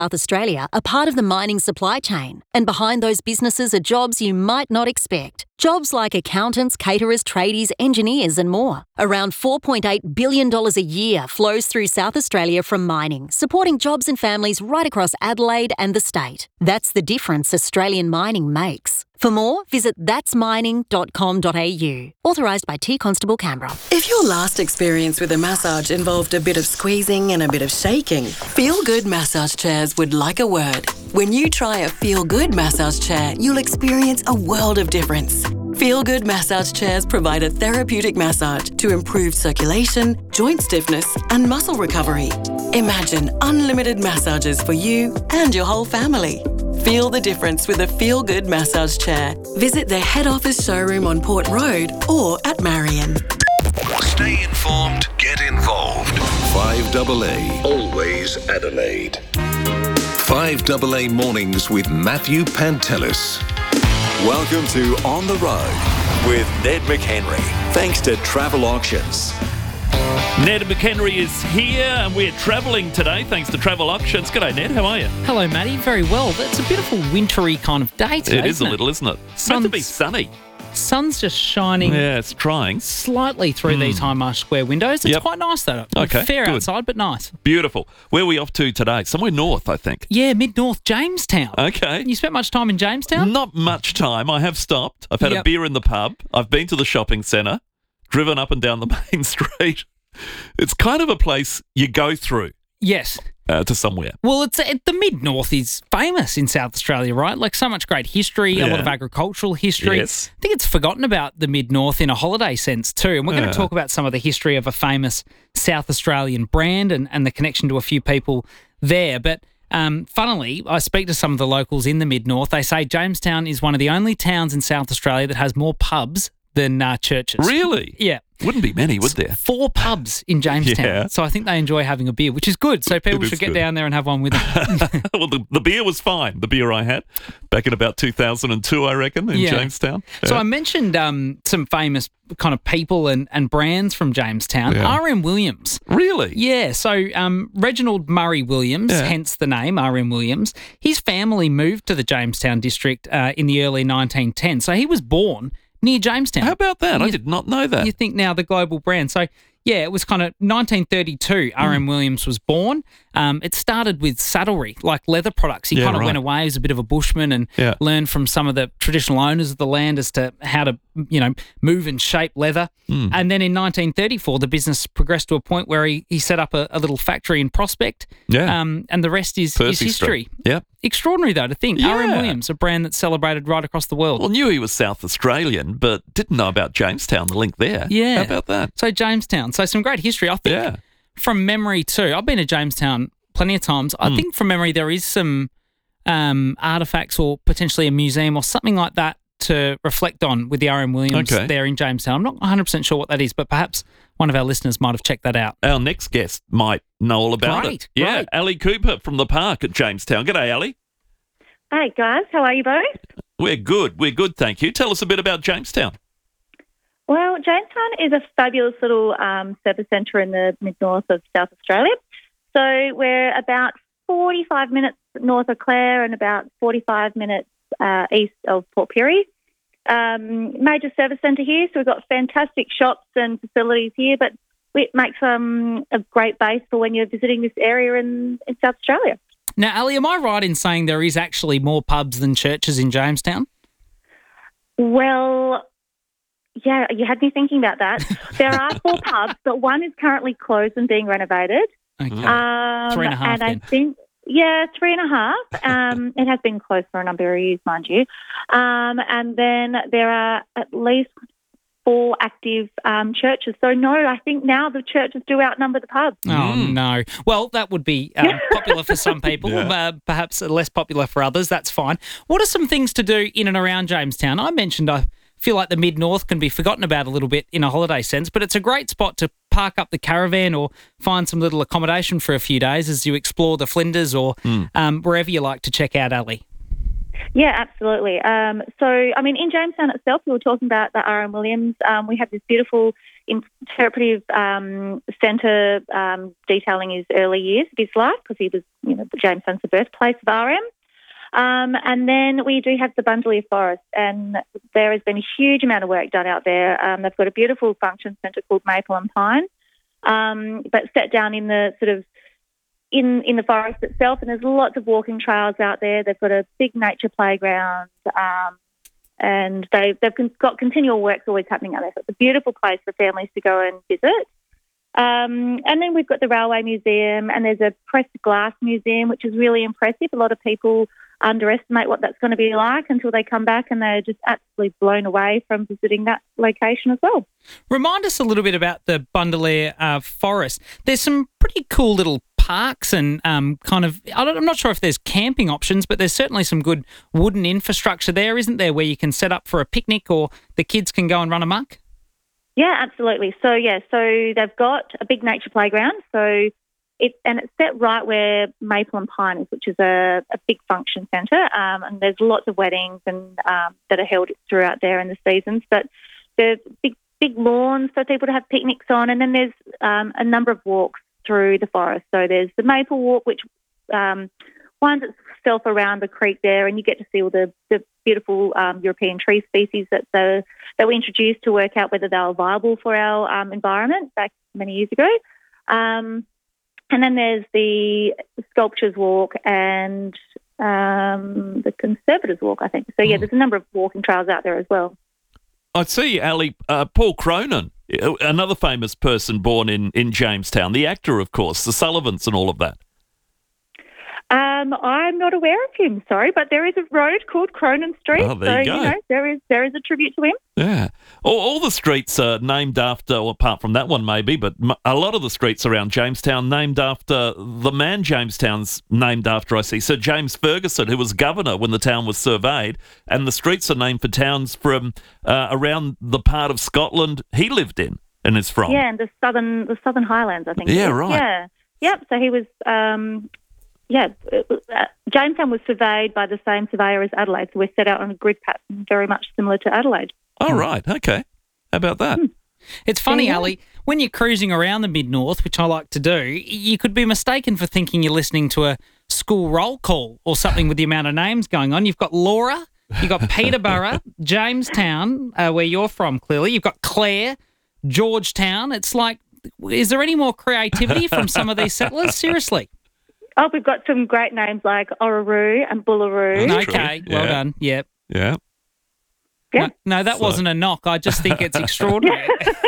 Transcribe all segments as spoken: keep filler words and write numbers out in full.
South Australia are part of the mining supply chain, and behind those businesses are jobs you might not expect. Jobs like accountants, caterers, tradies, engineers and more. Around four point eight billion dollars a year flows through South Australia from mining, supporting jobs and families right across Adelaide and the state. That's the difference Australian mining makes. For more, visit thats mining dot com dot a u. Authorised by T Constable Canberra. If your last experience with a massage involved a bit of squeezing and a bit of shaking, Feel Good Massage Chairs would like a word. When you try a Feel Good massage chair, you'll experience a world of difference. Feel Good Massage Chairs provide a therapeutic massage to improve circulation, joint stiffness and muscle recovery. Imagine unlimited massages for you and your whole family. Feel the difference with a Feel Good massage chair. Visit their head office showroom on Port Road or at Marion. Stay informed, get involved. five A A, always Adelaide. five A A Mornings with Matthew Pantelis. Welcome to On the Road with Ned McHenry. Thanks to Travel Auctions. Ned McHenry is here and we're travelling today thanks to Travel Auctions. G'day Ned, how are you? Hello Matty, very well. It's a beautiful wintry kind of day today. It is isn't a little, isn't it? It's meant to be sunny. Sun's just shining. Yeah, it's trying. Slightly through mm. these Hindmarsh Square windows. It's yep. quite nice though. Okay, fair good. outside, but nice. Beautiful. Where are we off to today? Somewhere north, I think. Yeah, mid-north, Jamestown. Okay. You spent much time in Jamestown? Not much time. I have stopped. I've had yep. a beer in the pub. I've been to the shopping centre, driven up and down the main street. It's kind of a place you go through. Yes. Uh, to somewhere. Well, it's it, the mid-north is famous in South Australia, right? Like so much great history, yeah. a lot of agricultural history. Yes. I think it's forgotten about the mid-north in a holiday sense too. And we're yeah. going to talk about some of the history of a famous South Australian brand and, and the connection to a few people there. But um, funnily, I speak to some of the locals in the mid-north. They say Jamestown is one of the only towns in South Australia that has more pubs than uh, churches. Really? Yeah. Wouldn't be many, would there? Four pubs in Jamestown. Yeah. So I think they enjoy having a beer, which is good. So people should get good. down there and have one with them. Well, the, the beer was fine. The beer I had back in about two thousand two, I reckon, in yeah. Jamestown. Yeah. So I mentioned um, some famous kind of people and, and brands from Jamestown. Yeah. R M Williams. Really? Yeah. So um, Reginald Murray Williams, yeah. hence the name R M Williams, his family moved to the Jamestown district uh, in the early nineteen tens. So he was born near Jamestown. How about that? You, I did not know that. You think now the global brand. So, yeah, it was kind of nineteen thirty-two, R M mm. Williams was born. Um, it started with saddlery, like leather products. He yeah, kind of right. went away as a bit of a bushman and yeah. learned from some of the traditional owners of the land as to how to, you know, move and shape leather. Mm. And then in nineteen thirty-four, the business progressed to a point where he, he set up a, a little factory in Prospect. Yeah. Um, and the rest is, is history. Yeah. Extraordinary, though, to think. Yeah. R M Williams, a brand that's celebrated right across the world. Well, knew he was South Australian, but didn't know about Jamestown, the link there. Yeah. How about that? So Jamestown. So some great history. I think yeah. from memory too, I've been to Jamestown plenty of times. I mm. think from memory there is some um, artefacts or potentially a museum or something like that to reflect on with the R M Williams okay. there in Jamestown. I'm not one hundred percent sure what that is, but perhaps one of our listeners might have checked that out. Our next guest might know all about great, it. Yeah, great. Ali Cooper from the park at Jamestown. G'day, Ali. Hey, guys. How are you both? We're good. We're good, thank you. Tell us a bit about Jamestown. Well, Jamestown is a fabulous little um, service centre in the mid-north of South Australia. So we're about forty-five minutes north of Clare and about forty-five minutes uh, east of Port Pirie. Um, major service centre here, so we've got fantastic shops and facilities here, but it makes um, a great base for when you're visiting this area in, in South Australia. Now, Ali, am I right in saying there is actually more pubs than churches in Jamestown? Well, yeah, you had me thinking about that. There are four pubs, but one is currently closed and being renovated. Okay. Um, three and a half, And then. I think, yeah, three and a half. Um, it has been closed for a number of years, mind you. Um, and then there are at least four active um, churches. So, no, I think now the churches do outnumber the pubs. Oh, mm. no. Well, that would be um, popular for some people, yeah. uh, perhaps less popular for others. That's fine. What are some things to do in and around Jamestown? I mentioned I feel like the mid-north can be forgotten about a little bit in a holiday sense, but it's a great spot to park up the caravan or find some little accommodation for a few days as you explore the Flinders or mm. um, wherever you like to check out, Ali. Yeah, absolutely. Um, so, I mean, in Jamestown itself, we were talking about the R M Williams. Um, we have this beautiful interpretive um, centre um, detailing his early years of his life because he was, you know, Jamestown's the birthplace of R M. Um, and then we do have the Bundalia Forest, and there has been a huge amount of work done out there. Um, they've got a beautiful function centre called Maple and Pine, um, but set down in the sort of in, in the forest itself, and there's lots of walking trails out there. They've got a big nature playground, um, and they, they've got continual works always happening out there. So it's a beautiful place for families to go and visit. Um, and then we've got the Railway Museum, and there's a pressed glass museum, which is really impressive. A lot of people underestimate what that's going to be like until they come back, and they're just absolutely blown away from visiting that location as well. Remind us a little bit about the Bundalia uh, Forest. There's some pretty cool little parks and um, kind of, I don't, I'm not sure if there's camping options, but there's certainly some good wooden infrastructure there, isn't there, where you can set up for a picnic or the kids can go and run amok? Yeah, absolutely. So, yeah, so they've got a big nature playground, so It, and it's set right where Maple and Pine is, which is a, a big function centre, um, and there's lots of weddings and um, that are held throughout there in the seasons. But there's big, big lawns for people to have picnics on, and then there's um, a number of walks through the forest. So there's the Maple Walk, which um, winds itself around the creek there, and you get to see all the, the beautiful um, European tree species that the, that we introduced to work out whether they were viable for our um, environment back many years ago. Um, And then there's the Sculptures Walk and um, the Conservators Walk, I think. So, yeah, there's a number of walking trails out there as well. I see, Ali, uh, Paul Cronin, another famous person born in, in Jamestown, the actor, of course, the Sullivans and all of that. Um, I'm not aware of him, sorry, but there is a road called Cronin Street. Oh, there you so, go. you know, there is there is a tribute to him. Yeah. All, all the streets are named after, well, apart from that one maybe, but m- a lot of the streets around Jamestown named after the man Jamestown's named after, I see, Sir James Ferguson, who was governor when the town was surveyed, and the streets are named for towns from uh, around the part of Scotland he lived in and is from. Yeah, and the southern the Southern Highlands, I think. Yeah, right. Yeah. Yep, so he was... Um, Yeah, uh, Jamestown was surveyed by the same surveyor as Adelaide, so we're set out on a grid pattern very much similar to Adelaide. Oh, right, okay. How about that? Hmm. It's funny, Yeah. Ali, when you're cruising around the Mid-North, which I like to do, you could be mistaken for thinking you're listening to a school roll call or something with the amount of names going on. You've got Laura, you've got Peterborough, Jamestown, uh, where you're from, clearly. You've got Clare, Georgetown. It's like, is there any more creativity from some of these settlers? Seriously. Oh, we've got some great names like Orroroo and Bullaroo. That's Okay, true. well Yeah. done. Yep. Yeah. Yeah. No, no, that So- wasn't a knock. I just think it's extraordinary.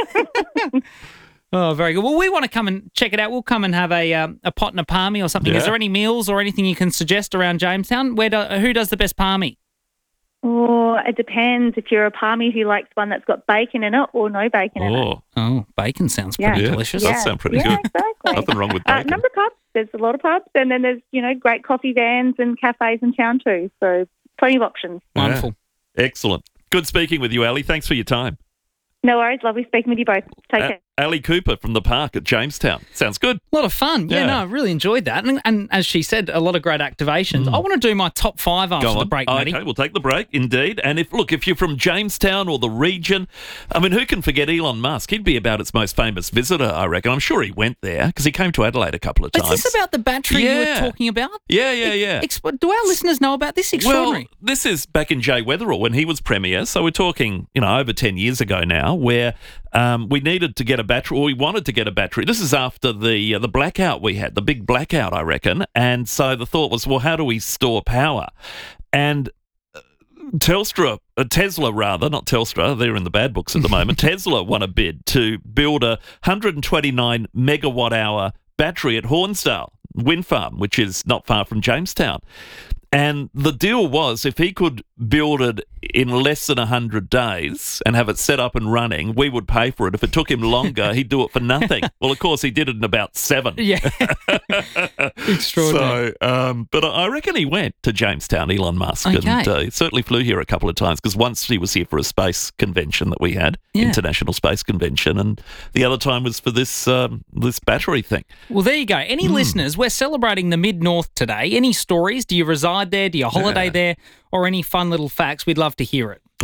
Oh, very good. Well, we want to come and check it out. We'll come and have a um, a pot and a palmy or something. Is Yeah. there any meals or anything you can suggest around Jamestown? Where do, who does the best palmy? Oh, it depends if you're a palmy who likes one that's got bacon in it or no bacon in it. Oh, Oh, bacon sounds Yeah. pretty yeah. delicious. That sounds pretty yeah, good. exactly. Nothing wrong with Uh, bacon. number of pubs. There's a lot of pubs, and then there's, you know, great coffee vans and cafes in town too. So plenty of options. Wonderful. Excellent. Good speaking with you, Ali. Thanks for your time. No worries. Lovely speaking with you both. Take A- care. Ali Cooper from the park at Jamestown. Sounds good. A lot of fun. Yeah, Yeah. no, I really enjoyed that. And, and as she said, a lot of great activations. I want to do my top five after Go the on. break, okay, Matty. we'll take the break, indeed. And if look, if you're from Jamestown or the region, I mean, who can forget Elon Musk? He'd be about its most famous visitor, I reckon. I'm sure he went there because he came to Adelaide a couple of Is times. this about the battery you Yeah. were talking about? Yeah, yeah, yeah. Ex- do our listeners know about this? Extraordinary. Well, this is back in Jay Weatherill when he was Premier. So we're talking, you know, over ten years ago now, where um, we needed to get a battery, or we wanted to get a battery. This is after the uh, the blackout we had, the big blackout, I reckon. And so the thought was, well, how do we store power? And uh, Telstra, uh, Tesla rather, not Telstra, they're in the bad books at the moment. Tesla won a bid to build a one hundred twenty-nine megawatt hour battery at Hornsdale Wind Farm, which is not far from Jamestown. And the deal was if he could build it in less than one hundred days and have it set up and running, we would pay for it. If it took him longer, he'd do it for nothing. Well, of course, he did it in about seven. Yeah. Extraordinary. So, um, but I reckon he went to Jamestown, Elon Musk, Okay. and uh, he certainly flew here a couple of times because once he was here for a space convention that we had, Yeah. International Space Convention, and the other time was for this um, this battery thing. Well, there you go. Any Hmm. listeners, we're celebrating the Mid-North today. Any stories? Do you reside there? Do you holiday Yeah. there? Or any fun little facts? We'd love to hear it. All right.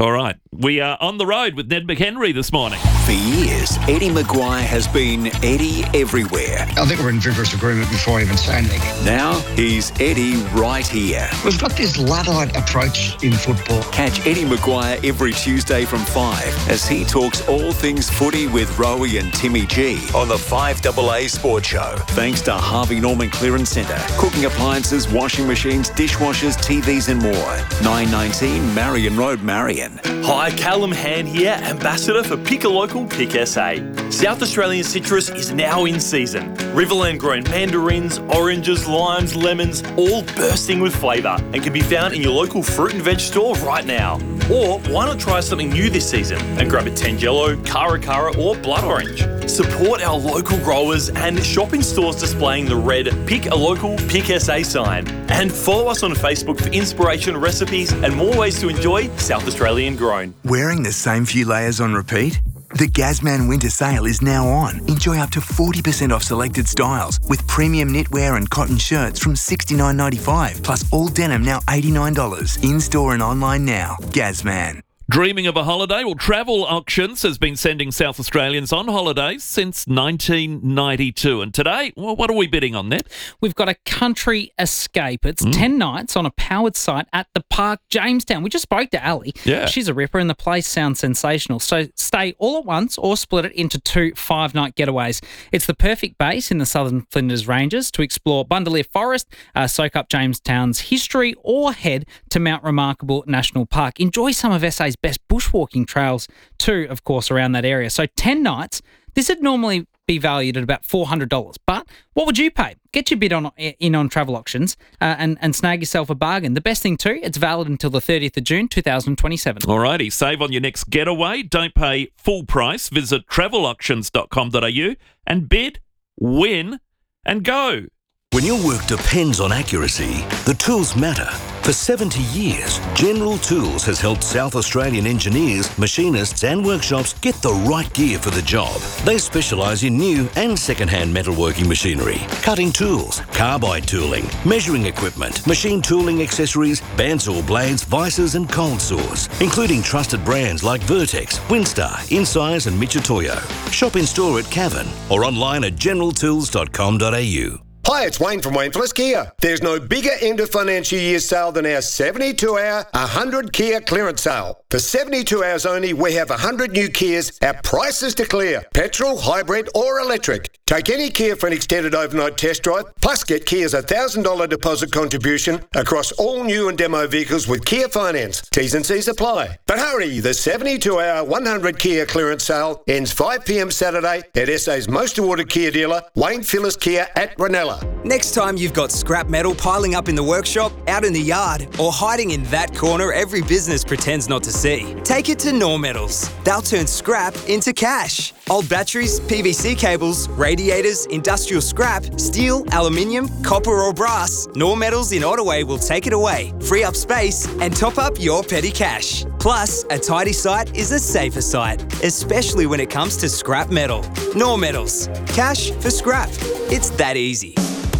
We are on the road with Ned McHenry this morning. For years, Eddie Maguire has been Eddie everywhere. I think we're in vigorous agreement before I even say anything. Now he's Eddie right here. We've got this Luddite approach in football. Catch Eddie Maguire every Tuesday from five as he talks all things footy with Rowie and Timmy G on the five A A Sports Show. Thanks to Harvey Norman Clearance Centre. Cooking appliances, washing machines, dishwashers, T Vs and more. nine nineteen Marion Road, Marion. Hi, Callum Hand here, Ambassador for Pick a Local, Pick S A. South Australian citrus is now in season. Riverland grown mandarins, oranges, limes, lemons, all bursting with flavour and can be found in your local fruit and veg store right now. Or why not try something new this season and grab a Tangelo, Cara Cara or Blood Orange. Support our local growers and shop in stores displaying the red Pick a Local, Pick S A sign. And follow us on Facebook for inspiration, recipes and more ways to enjoy South Australian grown. Wearing the same few layers on repeat? The Gazman Winter Sale is now on. Enjoy up to forty percent off selected styles with premium knitwear and cotton shirts from sixty-nine ninety-five, plus all denim now eighty-nine dollars. In-store and online now. Gazman. Dreaming of a holiday? Well, Travel Auctions has been sending South Australians on holidays since nineteen ninety-two. And today, well, what are we bidding on, Ned? We've got a country escape. It's mm. ten nights on a powered site at the Park Jamestown. We just spoke to Ali. Yeah. She's a ripper and the place sounds sensational. So stay all at once or split it into two five-night getaways. It's the perfect base in the Southern Flinders Ranges to explore Bundaleer Forest, uh, soak up Jamestown's history or head to Mount Remarkable National Park. Enjoy some of S A's best bushwalking trails too, of course, around that area. So ten nights, this would normally be valued at about four hundred dollars. But what would you pay? Get your bid on in on Travel Auctions uh, and, and snag yourself a bargain. The best thing too, it's valid until the thirtieth of June, two thousand twenty-seven. Alrighty, save on your next getaway. Don't pay full price. Visit travel auctions dot com dot a u and bid, win and go. When your work depends on accuracy, the tools matter. For seventy years, General Tools has helped South Australian engineers, machinists and workshops get the right gear for the job. They specialise in new and second-hand metalworking machinery, cutting tools, carbide tooling, measuring equipment, machine tooling accessories, bandsaw blades, vices and cold saws, including trusted brands like Vertex, Winstar, Insize and Michitoyo. Shop in-store at Cavern or online at general tools dot com dot a u. Hi, it's Wayne from Wayne Plus Kia. There's no bigger end of financial year sale than our seventy-two hour, one hundred Kia clearance sale. For seventy-two hours only, we have one hundred new Kias at prices to clear. Petrol, hybrid or electric. Take any Kia for an extended overnight test drive, plus get Kia's one thousand dollars deposit contribution across all new and demo vehicles with Kia Finance. T's and C's apply. But hurry, the seventy-two hour, one hundred Kia clearance sale ends five p m Saturday at S A's most awarded Kia dealer, Wayne Phillips Kia at Ranella. Next time you've got scrap metal piling up in the workshop, out in the yard, or hiding in that corner every business pretends not to see, take it to Nor Metals. They'll turn scrap into cash. Old batteries, P V C cables, radiators, industrial scrap, steel, aluminium, copper or brass, Nor Metals in Ottaway will take it away, free up space and top up your petty cash. Plus, a tidy site is a safer site, especially when it comes to scrap metal. Nor Metals. Cash for scrap. It's that easy.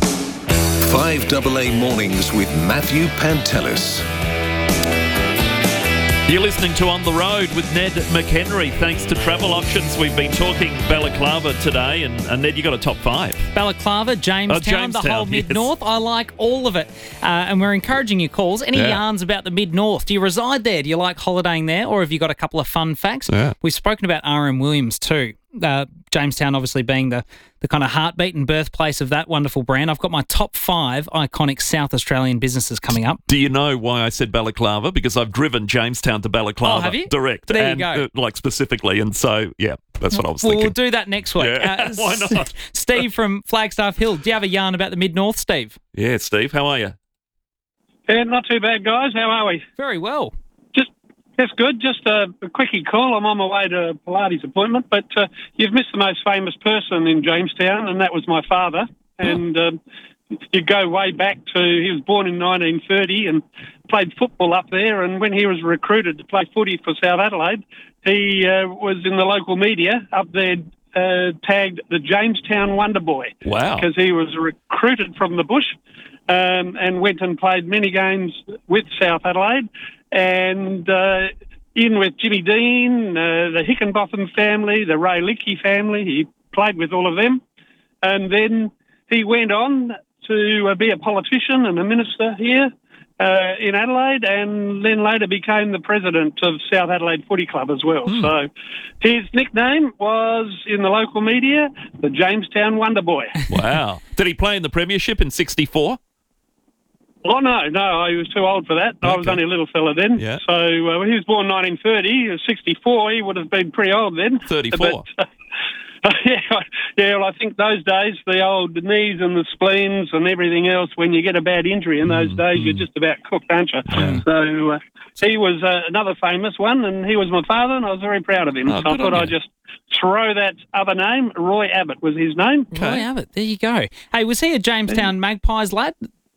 five A A Mornings with Matthew Pantelis. You're listening to On the Road with Ned McHenry. Thanks to Travel Auctions. We've been talking Balaclava today, and, and Ned, you got a top five. Balaclava, Jamestown, oh, Jamestown the whole yes. Mid-North. I like all of it. Uh, and we're encouraging your calls. Any yeah. yarns about the Mid-North? Do you reside there? Do you like holidaying there? Or have you got a couple of fun facts? Yeah. We've spoken about R M Williams too. Uh, Jamestown obviously being the, the kind of heartbeat and birthplace of that wonderful brand. I've got my top five iconic South Australian businesses coming up. Do you know why I said Balaclava? Because I've driven Jamestown to Balaclava. Oh, have you? Direct. There and, you go. Uh, like specifically. And so, yeah, that's what I was well, thinking. We'll do that next week. Yeah. Uh, Why not? Steve from Flagstaff Hill. Do you have a yarn about the Mid-North, Steve? Yeah, Steve. How are you? Yeah, not too bad, guys. How are we? Very well. That's good. Just a, a quickie call. I'm on my way to a Pilates appointment, but uh, you've missed the most famous person in Jamestown, and that was my father. And um, you go way back to, he was born in nineteen thirty and played football up there, and when he was recruited to play footy for South Adelaide, he uh, was in the local media up there uh, tagged the Jamestown Wonder Boy. Wow. Because he was recruited from the bush um, and went and played many games with South Adelaide. And uh, in with Jimmy Dean, uh, the Hickenbotham family, the Ray Lickey family. He played with all of them. And then he went on to uh, be a politician and a minister here uh, in Adelaide, and then later became the president of South Adelaide Footy Club as well. Mm. So his nickname was, in the local media, the Jamestown Wonder Boy. Wow. Did he play in the premiership in sixty-four? Oh, no, no, I was too old for that. Okay. I was only a little fella then. Yeah. So uh, he was born nineteen thirty. He was sixty-four. He would have been pretty old then. thirty-four. But, uh, yeah, yeah, well, I think those days, the old knees and the spleens and everything else, when you get a bad injury in those mm, days, mm. you're just about cooked, aren't you? Yeah. So uh, he was uh, another famous one, and he was my father, and I was very proud of him. Oh, so I thought I'd just throw that other name. Roy Abbott was his name. Okay. Roy Abbott, there you go. Hey, was he a Jamestown Magpies lad?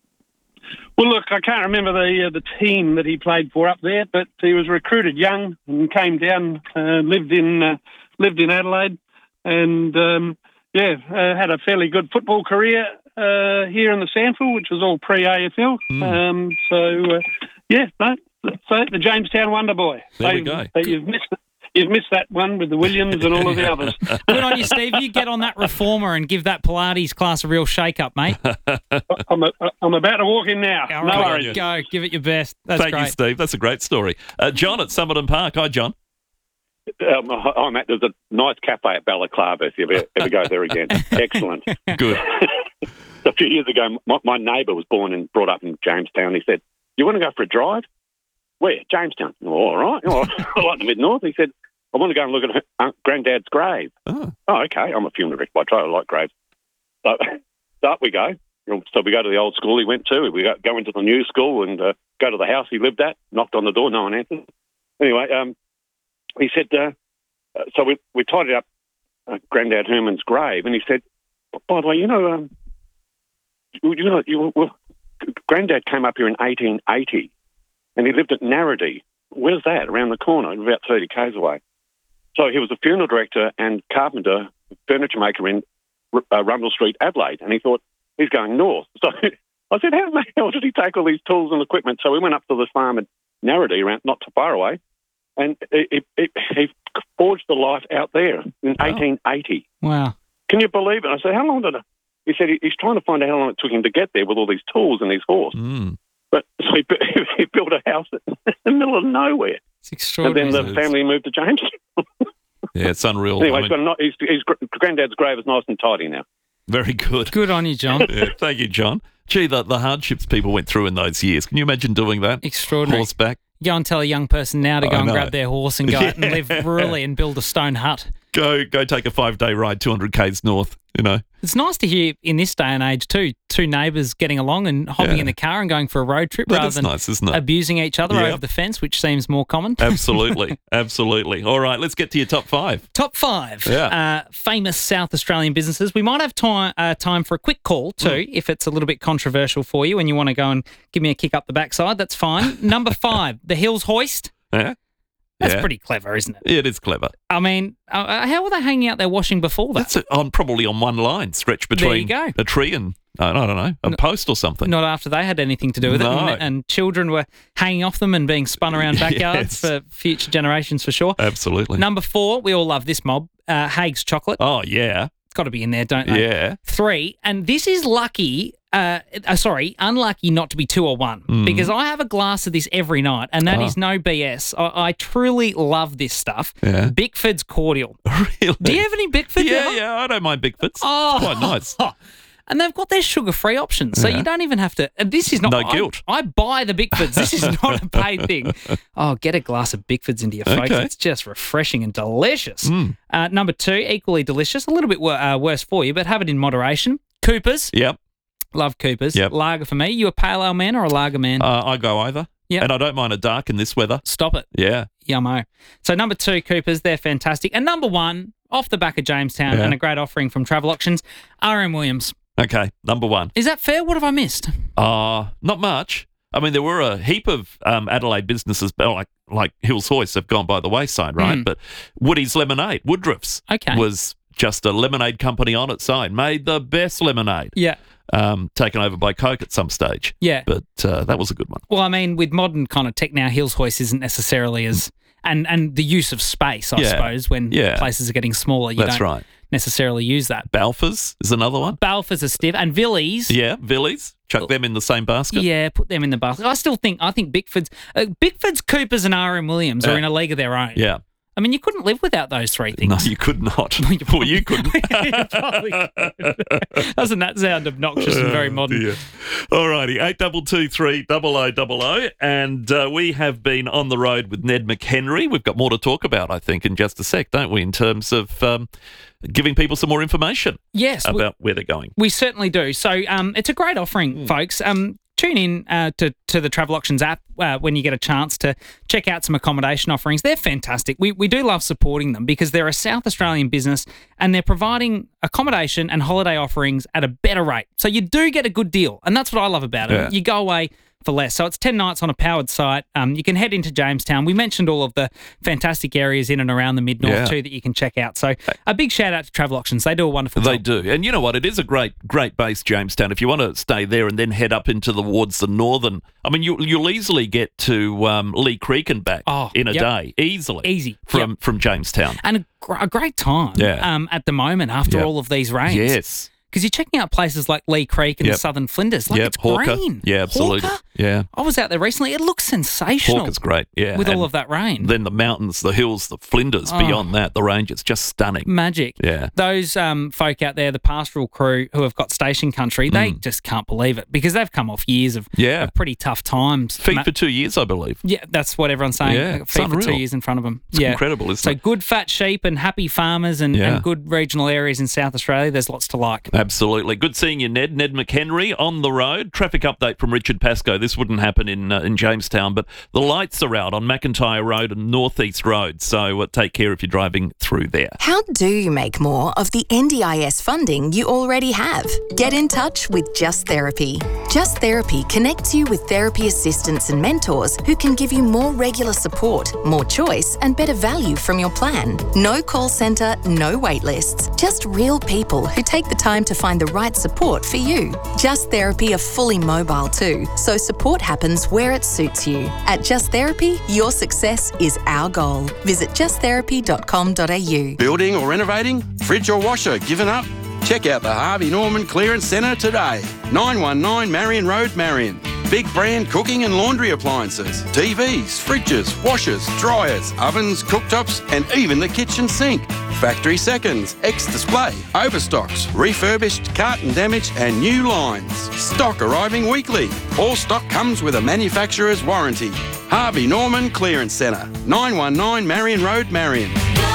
Well, look, I can't remember the uh, the team that he played for up there, but he was recruited young and came down, uh, lived in uh, lived in Adelaide, and um, yeah, uh, had a fairly good football career uh, here in the Sandful, which was all pre-A F L. Mm. Um, so uh, yeah, no, so the Jamestown Wonder Boy. There so, we go. So you've missed it. You've missed that one with the Williams and all of the others. Good on you, Steve. You get on that reformer and give that Pilates class a real shake-up, mate. I'm, a, I'm about to walk in now. All no right, worries. Go. Give it your best. That's Thank great. you, Steve. That's a great story. Uh, John at Somerton Park. Hi, John. Um, hi, Matt. There's a nice cafe at Balaclava if you ever, ever go there again. Excellent. Good. A few years ago, my, my neighbour was born and brought up in Jamestown. He said, you want to go for a drive? Where? Jamestown. Oh, all right. Oh, I like the mid-north. He said, I want to go and look at her, uh, Granddad's grave. Oh. oh, okay. I'm a funeral director by trade. I like graves. So, so up we go. So we go to the old school he went to. We go, go into the new school and uh, go to the house he lived at. Knocked on the door. No one answered. Anyway, um, he said, uh, uh, so we, we tidied up uh, Granddad Herman's grave, and he said, by the way, you know, um, you, you know, you, well, Granddad came up here in eighteen eighty, and he lived at Narrady. Where's that? Around the corner, about thirty kays away. So he was a funeral director and carpenter, furniture maker in uh, Rundle Street, Adelaide, and he thought, he's going north. So I said, how the hell did he take all these tools and equipment? So we went up to the farm at Narrady, around not too far away, and it, it, it, he forged the life out there in wow. eighteen eighty. Wow. Can you believe it? I said, how long did it? He said he, he's trying to find out how long it took him to get there with all these tools and his horse. Mm. But so he, he built a house in the middle of nowhere. It's extraordinary. And then the family moved to Jamestown. Yeah, it's unreal. Anyway, I he's mean, got a, his, his granddad's grave is nice and tidy now. Very good. Good on you, John. Yeah, thank you, John. Gee, the, the hardships people went through in those years. Can you imagine doing that? Extraordinary. Horseback. Go and tell a young person now to go I and know. grab their horse and go Yeah. out and live rurally and build a stone hut. Go go take a five-day ride, two hundred kays north, you know. It's nice to hear in this day and age too, two neighbours getting along and hopping Yeah. in the car and going for a road trip That rather is than nice, isn't it? abusing each other Yep. over the fence, which seems more common. Absolutely. Absolutely. All right, let's get to your top five. Top five Yeah. uh, famous South Australian businesses. We might have time uh, time for a quick call too, Mm. if it's a little bit controversial for you and you want to go and give me a kick up the backside. That's fine. Number five, the Hills Hoist. Yeah. That's Yeah. pretty clever, isn't it? It is clever. I mean, uh, how were they hanging out there washing before that? That's it, on probably on one line, stretched between There you go. a tree and, I don't know, a post or something. Not after they had anything to do with No. it, and, and children were hanging off them and being spun around backyards Yes. for future generations for sure. Absolutely. Number four, we all love this mob, uh, Haig's Chocolate. Oh, yeah. It's got to be in there, don't they? Yeah. Three, and this is lucky, uh, uh, sorry, unlucky not to be two or one, Mm. because I have a glass of this every night, and that Oh. is no B S. I, I truly love this stuff. Yeah. Bickford's cordial. Really? Do you have any Bickford? Yeah, ever? yeah, I don't mind Bickfords. Oh. It's quite nice. And they've got their sugar-free options, so Yeah. you don't even have to. And this is not No I- guilt. I, buy the Bickfords. This is not a paid thing. Oh, get a glass of Bickfords into your face. Okay. It's just refreshing and delicious. Mm. Uh, number two, equally delicious. A little bit wor- uh, worse for you, but have it in moderation. Coopers. Yep. Love Coopers. Yep. Lager for me. You a pale ale man or a lager man? Uh, I go either. Yep. And I don't mind a dark in this weather. Stop it. Yeah. Yummo. So number two, Coopers, they're fantastic. And number one, off the back of Jamestown Yeah. and a great offering from Travel Auctions, R M Williams. Okay, number one. Is that fair? What have I missed? Uh, not much. I mean, there were a heap of um, Adelaide businesses, like like Hills Hoist, have gone by the wayside, right? Mm. But Woody's Lemonade, Woodruff's, Okay. was just a lemonade company on its side, made the best lemonade. Yeah. Um, taken over by Coke at some stage. Yeah. But uh, that was a good one. Well, I mean, with modern kind of tech now, Hills Hoist isn't necessarily as and and the use of space, I Yeah. suppose, when Yeah. places are getting smaller, you That's don't right. necessarily use that. Balfours is another one. Balfours are stiff, and Villies. Yeah, Villies. Chuck them in the same basket. Yeah, put them in the basket. I still think I think Bickford's, uh, Bickford's, Coopers, and R M Williams Yeah. are in a league of their own. Yeah. I mean, you couldn't live without those three things. No, you could not. Well, you couldn't. You probably could. Doesn't that sound obnoxious and very modern? Yeah. All righty, eight double two three double o double o, and uh, we have been on the road with Ned McHenry. We've got more to talk about, I think, in just a sec, don't we? In terms of um, giving people some more information. Yes, about we, where they're going. We certainly do. So um, it's a great offering, mm. folks. Um, tune in uh, to, to the Travel Options app uh, when you get a chance to check out some accommodation offerings. They're fantastic. We we do love supporting them because they're a South Australian business and they're providing accommodation and holiday offerings at a better rate. So you do get a good deal, and that's what I love about it. Yeah. You go away for less. So it's ten nights on a powered site. Um, you can head into Jamestown. We mentioned all of the fantastic areas in and around the Mid-North Yeah. too that you can check out. So a big shout out to Travel Options. They do a wonderful They job. do. And you know what? It is a great, great base, Jamestown. If you want to stay there and then head up into the wards the northern, I mean, you, you'll easily get to um, Lee Creek and back Oh, in a yep. day. Easily. Easy. From, Yep. from Jamestown. And a, gr- a great time Yeah. um, at the moment after Yep. all of these rains. Yes. Because you're checking out places like Lee Creek and Yep. the Southern Flinders. Like Yep. it's Hawker. green. Yeah, absolutely. Hawker? Yeah. I was out there recently. It looks sensational. Hawker's great, yeah. With And all of that rain. Then the mountains, the hills, the Flinders, Oh. beyond that, the ranges, just stunning. Magic. Yeah. Those um, folk out there, the pastoral crew who have got station country, they just can't believe it because they've come off years of, Mm. Yeah. of pretty tough times. Feet Ma- for two years, I believe. Yeah, that's what everyone's saying. Yeah, They've got it's feet for two unreal. years in front of them. It's yeah. incredible, isn't so it? good fat sheep and happy farmers and, Yeah. and good regional areas in South Australia. There's lots to like. Absolutely. Good seeing you, Ned. Ned McHenry on the road. Traffic update from Richard Pascoe. This wouldn't happen in uh, in Jamestown, but the lights are out on McIntyre Road and North East Road, so uh, take care if you're driving through there. How do you make more of the N D I S funding you already have? Get in touch with Just Therapy. Just Therapy connects you with therapy assistants and mentors who can give you more regular support, more choice, and better value from your plan. No call centre, no wait lists. Just real people who take the time to find the right support for you. Just Therapy are fully mobile too, so support happens where it suits you. At Just Therapy, your success is our goal. Visit just therapy dot com dot a u. Building or renovating? Fridge or washer given up? Check out the Harvey Norman Clearance Centre today. nine one nine Marion Road, Marion. Big brand cooking and laundry appliances, T Vs, fridges, washers, dryers, ovens, cooktops, and even the kitchen sink. Factory seconds, ex-display, overstocks, refurbished, carton damage, and new lines. Stock arriving weekly. All stock comes with a manufacturer's warranty. Harvey Norman Clearance Centre, nine one nine Marion Road, Marion.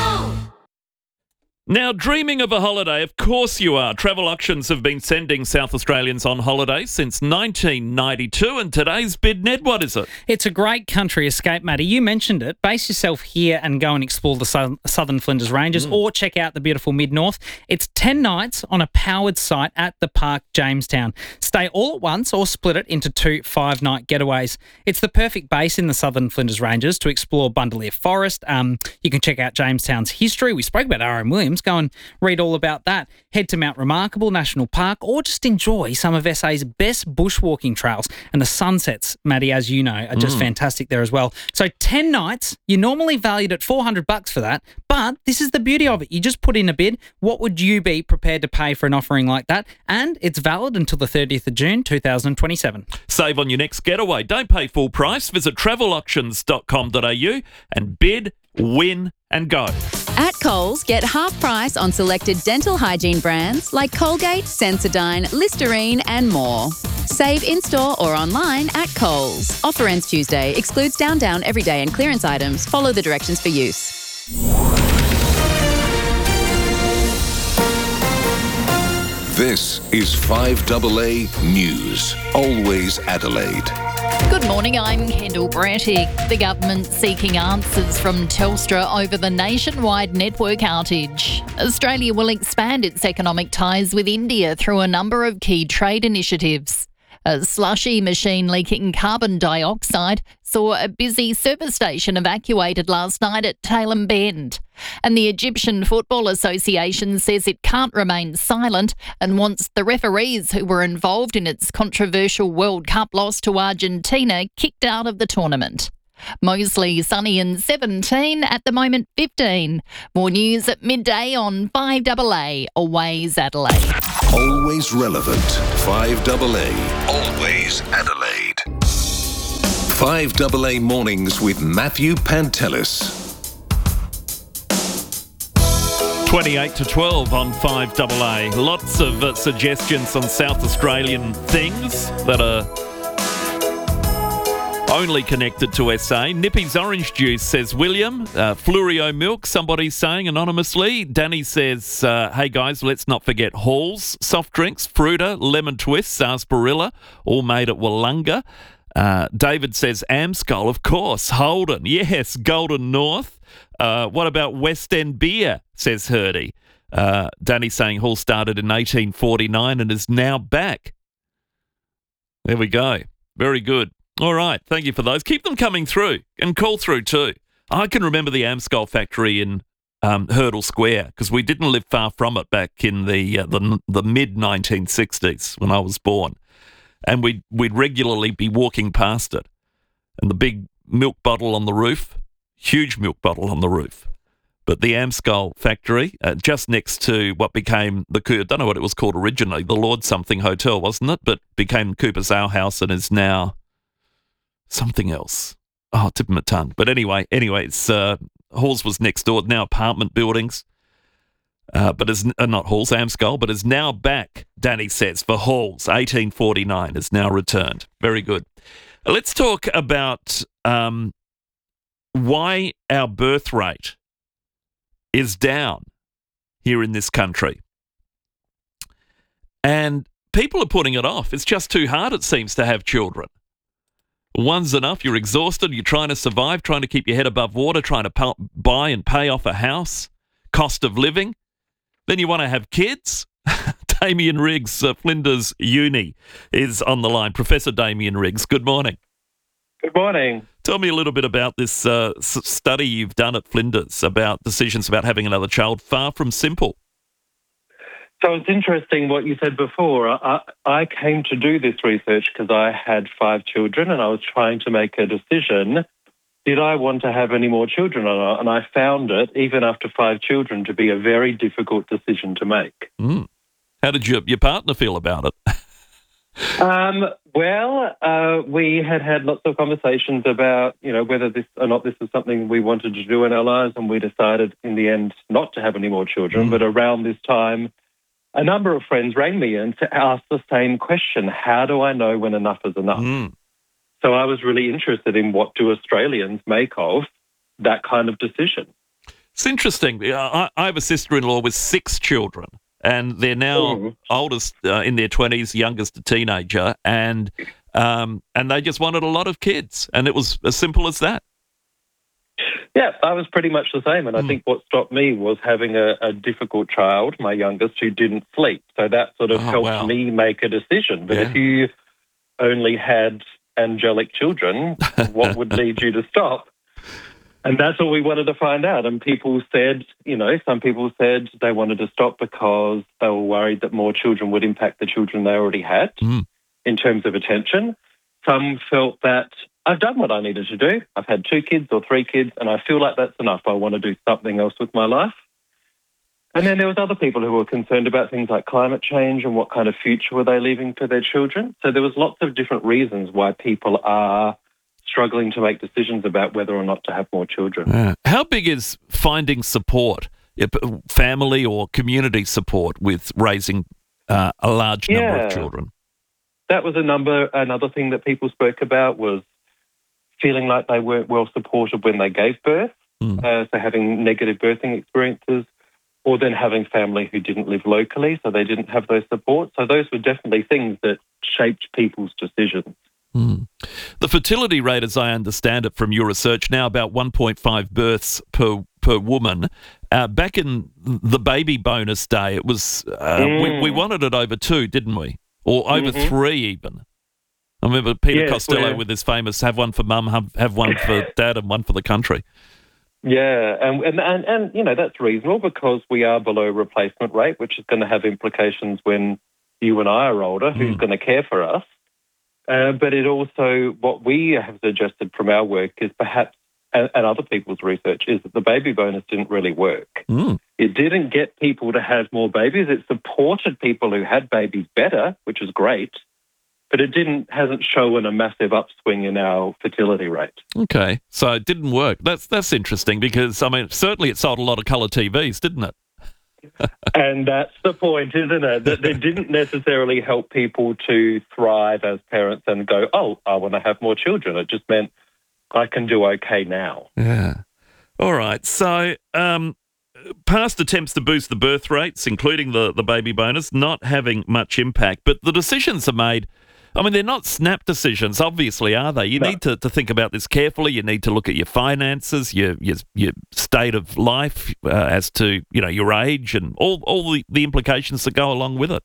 Now, dreaming of a holiday, of course you are. Travel Auctions have been sending South Australians on holiday since nineteen ninety-two, and today's bid, Ned, what is it? It's a great country escape, Matty. You mentioned it. Base yourself here and go and explore the southern, southern Flinders Ranges Mm. or check out the beautiful Mid-North. It's ten nights on a powered site at the Park Jamestown. Stay all at once or split it into two five-night getaways. It's the perfect base in the southern Flinders Ranges to explore Bundaleer Forest. Um, you can check out Jamestown's history. We spoke about R M Williams. Go and read all about that. Head to Mount Remarkable National Park or just enjoy some of S A's best bushwalking trails. And the sunsets, Matty, as you know, are just Mm. fantastic there as well. So ten nights, you're normally valued at four hundred bucks for that, but this is the beauty of it. You just put in a bid. What would you be prepared to pay for an offering like that? And it's valid until the thirtieth of June, two thousand twenty-seven. Save on your next getaway. Don't pay full price. Visit travel auctions dot com dot a u and bid, win and go. At Coles, get half price on selected dental hygiene brands like Colgate, Sensodyne, Listerine and more. Save in-store or online at Coles. Offer ends Tuesday. Excludes Down Down, Everyday and clearance items. Follow the directions for use. This is five A A News. Always Adelaide. Good morning, I'm Kendall Brattick. The government seeking answers from Telstra over the nationwide network outage. Australia will expand its economic ties with India through a number of key trade initiatives. A slushy machine leaking carbon dioxide saw a busy service station evacuated last night at Tailem Bend. And the Egyptian Football Association says it can't remain silent and wants the referees who were involved in its controversial World Cup loss to Argentina kicked out of the tournament. Mostly sunny and seventeen, at the moment fifteen. More news at midday on five A A, Always Adelaide. Always relevant. five A A. Always Adelaide. five A A mornings with Matthew Pantelis. twenty-eight to twelve on five A A. Lots of uh, suggestions on South Australian things that are only connected to S A. Nippy's orange juice, says William. Uh, Fluorio milk, somebody's saying anonymously. Danny says, uh, hey guys, let's not forget Halls, soft drinks, Fruita, lemon twist, sarsaparilla, all made at Wollonga. Uh, David says Amscol, of course. Holden, yes. Golden North. Uh, what about West End beer, says Hurdy. Uh, Danny saying Hall started in eighteen forty-nine and is now back. There we go. Very good. All right, thank you for those. Keep them coming through and call through too. I can remember the Amscol factory in um, Hurdle Square because we didn't live far from it back in the uh, the, the mid nineteen sixties when I was born. And we'd, we'd regularly be walking past it. And the big milk bottle on the roof, huge milk bottle on the roof. But the Amscol factory, uh, just next to what became the, I don't know what it was called originally, the Lord Something Hotel, wasn't it? But became Cooper's Ale House and is now something else. Oh, tip of my tongue. But anyway, anyway, it's, uh, Halls was next door, now apartment buildings. Uh, but is uh, not Halls, Amscol, but is now back, Danny says, for Halls. eighteen forty-nine is now returned. Very good. Uh, let's talk about um, why our birth rate is down here in this country. And people are putting it off. It's just too hard, it seems, to have children. One's enough. You're exhausted. You're trying to survive, trying to keep your head above water, trying to p- buy and pay off a house, cost of living. Then you want to have kids? Damien Riggs, uh, Flinders Uni, is on the line. Professor Damien Riggs, good morning. Good morning. Tell me a little bit about this uh, s- study you've done at Flinders about decisions about having another child. Far from simple. So it's interesting what you said before. I, I came to do this research because I had five children and I was trying to make a decision. Did I want to have any more children or not? And I found it, even after five children, to be a very difficult decision to make. Mm. How did your, your partner feel about it? um, well, uh, we had had lots of conversations about, you know, whether this or not this was something we wanted to do in our lives, and we decided in the end not to have any more children. Mm. But around this time, a number of friends rang me and asked the same question: how do I know when enough is enough? Mm. So I was really interested in what do Australians make of that kind of decision. It's interesting. I, I have a sister-in-law with six children, and they're now Mm. oldest uh, in their twenties, youngest a teenager, and um, and they just wanted a lot of kids, and it was as simple as that. Yeah, I was pretty much the same, and I Mm. think what stopped me was having a, a difficult child, my youngest, who didn't sleep. So that sort of Oh, helped wow. me make a decision. But Yeah. if you only had angelic children, what would lead you to stop? And that's what we wanted to find out. And people said, you know, some people said they wanted to stop because they were worried that more children would impact the children they already had Mm. in terms of attention. Some felt that I've done what I needed to do. I've had two kids or three kids, and I feel like that's enough. I want to do something else with my life. And then there was other people who were concerned about things like climate change and what kind of future were they leaving for their children. So there was lots of different reasons why people are struggling to make decisions about whether or not to have more children. Yeah. How big is finding support, if- family or community support with raising uh, a large number Yeah. of children? That was a number. Another thing that people spoke about was feeling like they weren't well supported when they gave birth, Mm. uh, so having negative birthing experiences, or then having family who didn't live locally, so they didn't have those supports. So those were definitely things that shaped people's decisions. Mm. The fertility rate, as I understand it from your research, now about one point five births per per woman. Uh, back in the baby bonus day, it was uh, Mm. we, we wanted it over two, didn't we? Or over Mhm. three even. I remember Peter Yes, Costello we're- with his famous have one for mum, have, have one for dad and one for the country. Yeah, and, and, and, and, you know, that's reasonable because we are below replacement rate, which is going to have implications when you and I are older, who's Mm. going to care for us. Uh, but it also, what we have suggested from our work is perhaps, and, and other people's research, is that the baby bonus didn't really work. Mm. It didn't get people to have more babies. It supported people who had babies better, which is great, but it didn't hasn't shown a massive upswing in our fertility rate. Okay, so it didn't work. That's that's interesting because, I mean, certainly it sold a lot of colour T Vs, didn't it? And that's the point, isn't it? That they didn't necessarily help people to thrive as parents and go, oh, I want to have more children. It just meant I can do okay now. Yeah. All right. So um, past attempts to boost the birth rates, including the, the baby bonus, not having much impact. But the decisions are made, I mean, they're not snap decisions, obviously, are they? You no. need to, to think about this carefully. You need to look at your finances, your your, your state of life uh, as to, you know, your age and all, all the, the implications that go along with it.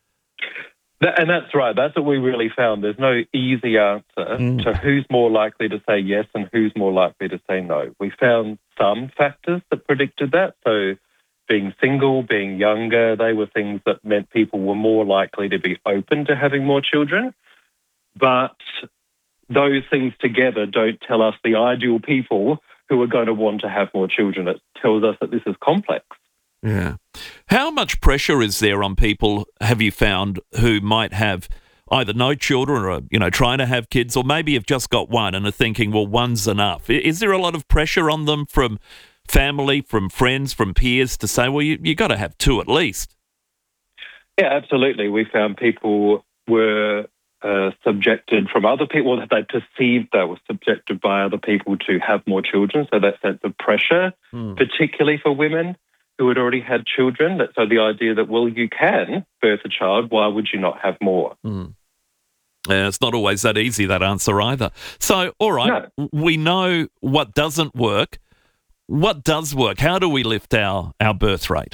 That, and that's right. That's what we really found. There's no easy answer mm. to who's more likely to say yes and who's more likely to say no. We found some factors that predicted that. So being single, being younger, they were things that meant people were more likely to be open to having more children. But those things together don't tell us the ideal people who are going to want to have more children. It tells us that this is complex. Yeah. How much pressure is there on people, have you found, who might have either no children or, you know, trying to have kids, or maybe have just got one and are thinking, well, one's enough? Is there a lot of pressure on them from family, from friends, from peers to say, well, you you got to have two at least? Yeah, absolutely. We found people were uh, subjected from other people, that they perceived they were subjected by other people to have more children. So that sense of pressure, mm. particularly for women who had already had children. So the idea that, well, you can birth a child, why would you not have more? Mm. Yeah, it's not always that easy, that answer either. So, all right, no. we know what doesn't work. What does work? How do we lift our, our birth rate?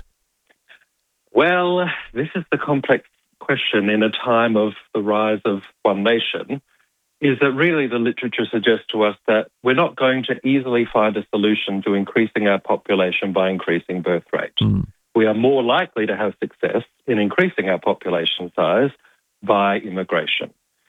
Well, this is the complex question in a time of the rise of One Nation, is that really the literature suggests to us that we're not going to easily find a solution to increasing our population by increasing birth rate. Mm. We are more likely to have success in increasing our population size by immigration.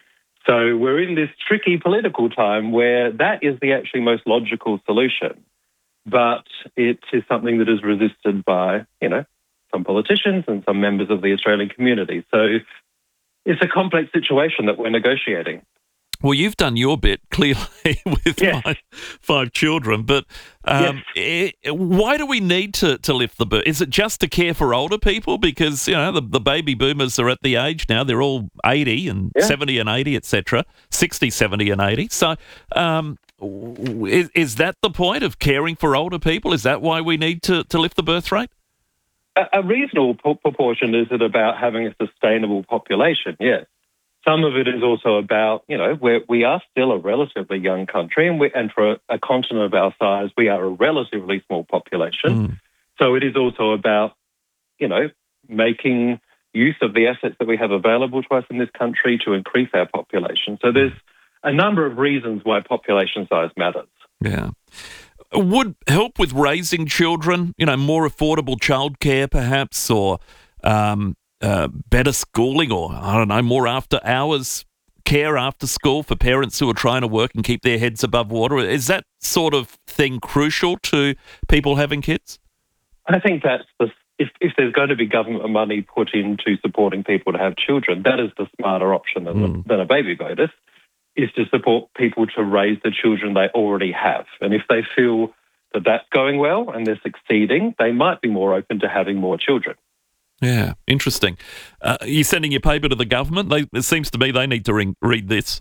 So we're in this tricky political time where that is the actually most logical solution. But it is something that is resisted by, you know, some politicians and some members of the Australian community. So it's a complex situation that we're negotiating. Well, you've done your bit, clearly, with yes. my five children, but um, yes. it, why do we need to, to lift the birth? Is it just to care for older people? Because, you know, the, the baby boomers are at the age now, they're all eighty and yeah. seventy and eighty, et cetera, sixty, seventy and eighty. So um, is, is that the point of caring for older people? Is that why we need to, to lift the birth rate? A, a reasonable p- proportion is it about having a sustainable population, yes. Some of it is also about, you know, we're, we are still a relatively young country, and, we, and for a, a continent of our size, we are a relatively small population. Mm. So it is also about, you know, making use of the assets that we have available to us in this country to increase our population. So there's a number of reasons why population size matters. Yeah. Would help with raising children, you know, more affordable childcare perhaps, or um, uh, better schooling, or, I don't know, more after hours care after school for parents who are trying to work and keep their heads above water? Is that sort of thing crucial to people having kids? I think that's the, if, if there's going to be government money put into supporting people to have children, that is the smarter option than, mm. than a baby bonus, is to support people to raise the children they already have. And if they feel that that's going well and they're succeeding, they might be more open to having more children. Yeah, interesting. Uh, are you sending your paper to the government? They, it seems to me they need to ring, read this.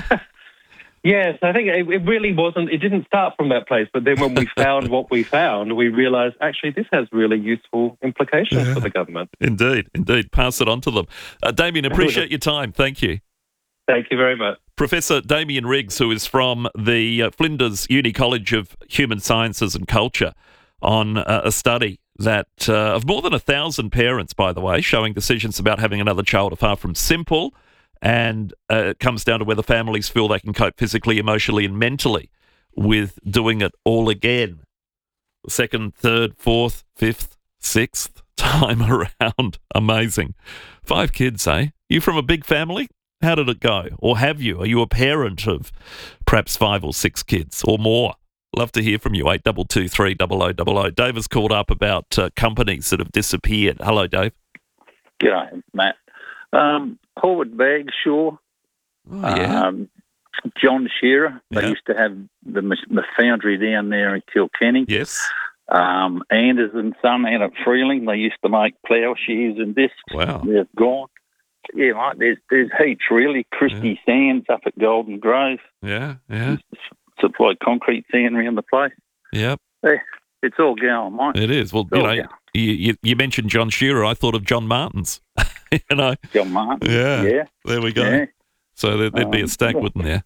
Yes, I think it, it really wasn't, it didn't start from that place, but then when we found what we found, we realised actually this has really useful implications yeah. for the government. Indeed, indeed. Pass it on to them. Uh, Damien, appreciate your time. Thank you. Thank you very much. Professor Damien Riggs, who is from the uh, Flinders Uni College of Human Sciences and Culture, on uh, a study that uh, of more than a thousand parents, by the way, showing decisions about having another child are far from simple, and uh, it comes down to whether families feel they can cope physically, emotionally and mentally with doing it all again. Second, third, fourth, fifth, sixth time around. Amazing. Five kids, eh? You from a big family? How did it go? Or have you? Are you a parent of perhaps five or six kids or more? Love to hear from you. eight two two three double oh double oh. Dave has called up about uh, companies that have disappeared. Hello, Dave. G'day, Matt. Um, Howard Bagshaw, Oh, yeah. um, John Shearer. They Yeah. used to have the, the foundry down there in Kilkenny. Yes. Um, Anders and Son out at Freeling. They used to make ploughshares and discs. Wow. They're gone. Yeah, mate, there's, there's heaps, really. Christie Sands up at Golden Grove. Yeah, yeah. Supply concrete sand around the place. Yep. Eh, it's all going, mate. It is. Well, It's you all know, going. you, you, you mentioned John Shearer. I thought of John Martins. you know. John Martin. Yeah. Yeah. There we go. Yeah. So there, there'd be a Um, stack, wouldn't there?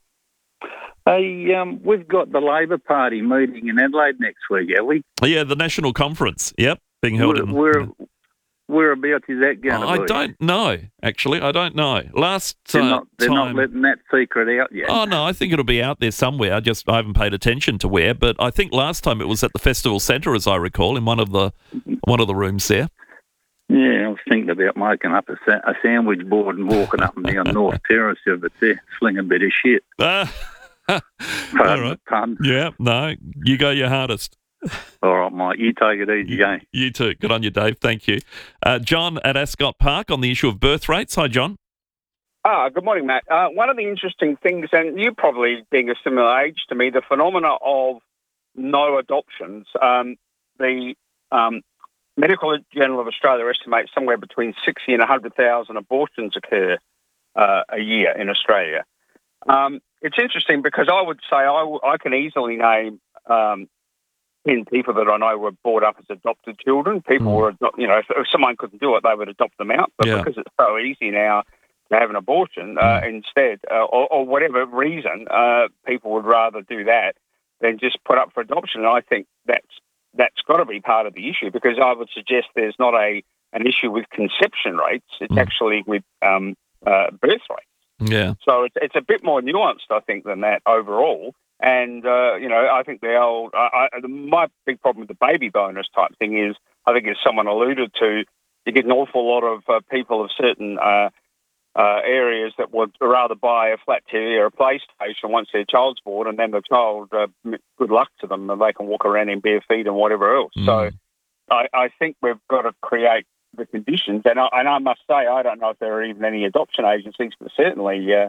Hey, um, we've got the Labor Party meeting in Adelaide next week, have we? Oh, yeah, the National Conference. Yep, being held Where, in. where, whereabouts is that going to I be? don't know, actually. I don't know. Last They're, uh, not, they're time. not letting that secret out yet. Oh, no, I think it'll be out there somewhere. I just I haven't paid attention to where, but I think last time it was at the Festival Centre, as I recall, in one of the one of the rooms there. Yeah, I was thinking about making up a, sa- a sandwich board and walking up and down North Terrace of it there, slinging a bit of shit. Ah, all Pardon right. the pun. Yeah, no, you go your hardest. All right, mate, you take it easy, eh? You too. Good on you, Dave. Thank you. Uh, John at Ascot Park on the issue of birth rates. Hi, John. Ah, good morning, Matt. Uh, one of the interesting things, and you probably being a similar age to me, the phenomena of no adoptions. Um, the um, Medical Journal of Australia estimates somewhere between sixty and one hundred thousand abortions occur uh, a year in Australia. Um, it's interesting because I would say I, w- I can easily name um, ten people that I know were brought up as adopted children. People Mm. were, adop- you know, if, if someone couldn't do it, they would adopt them out. But Yeah. because it's so easy now to have an abortion uh, instead, uh, or, or whatever reason, uh, people would rather do that than just put up for adoption. And I think that's that's got to be part of the issue, because I would suggest there's not a an issue with conception rates. It's actually with um, uh, birth rates. Yeah. So it's, it's a bit more nuanced, I think, than that overall. And, uh, you know, I think the old, I, I, my big problem with the baby bonus type thing is, I think as someone alluded to, you get an awful lot of uh, people of certain uh, uh, areas that would rather buy a flat T V or a PlayStation once their child's born, and then the child, uh, good luck to them, and they can walk around in bare feet and whatever else. Mm. So I, I think we've got to create the conditions, and I, and I must say, I don't know if there are even any adoption agencies, but certainly uh,